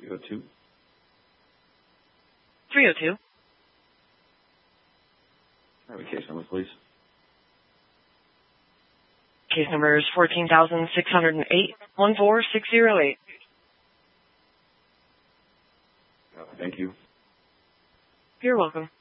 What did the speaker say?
302. 302. All right, case number, please. Case number is 14,608, 14608. Thank you. You're welcome.